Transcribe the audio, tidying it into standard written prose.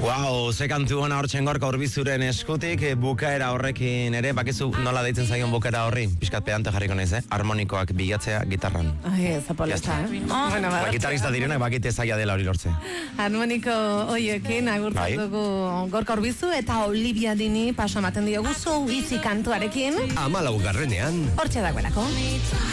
Wow, ze kantu hona hortzen gorka Urbizuren eskutik, bukaera horrekin ere, bakizu nola deitzen zaion bukaera horri, pixkat pedante jarriko naiz, harmonikoak bilatzea gitarran. Ai, zapoleta, Bueno, gitarrista direnak bakite zaila dela hori lortze. Harmoniko hoiekin agurtzen dugu Gorka Urbizu eta Olivia Dini pasamaten diogu Zo Easy kantuarekin. 14. Hortxe dagoelako.